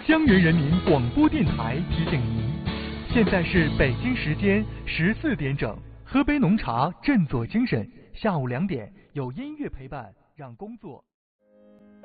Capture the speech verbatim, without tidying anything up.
江源人民广播电台提醒您，现在是北京时间十四点整，喝杯浓茶振作精神。下午两点有音乐陪伴，让工作。